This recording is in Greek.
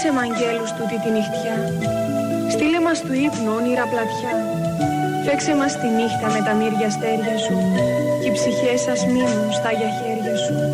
Φώτισε μ' αγγέλους τούτη τη νυχτιά. Στείλε μας του ύπνου όνειρα πλατιά. Φέξε μας τη νύχτα με τα μύρια αστέρια σου. Κι οι ψυχές σας μείνουν στα για χέρια σου.